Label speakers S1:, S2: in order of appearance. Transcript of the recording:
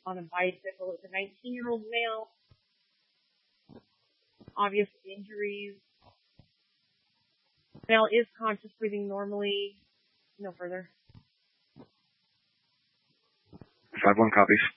S1: on a bicycle. It's a 19-year-old male. Obvious injuries. Male is conscious, breathing normally. No further.
S2: 5-1 copies.